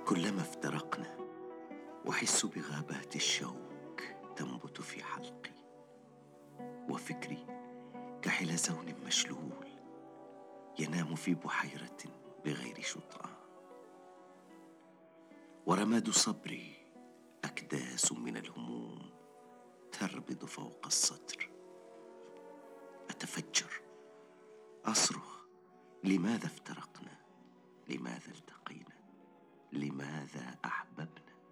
كلما افترقنا أحس بغابات الشوك تنبت في حلقي، وفكري كحلزون مشلول ينام في بحيرة بغير شطآن، ورماد صبري أكداس من الهموم تربض فوق السطر. أتفجر، أصرخ: لماذا افترقنا؟ لماذا التقينا؟ لماذا أحببنا؟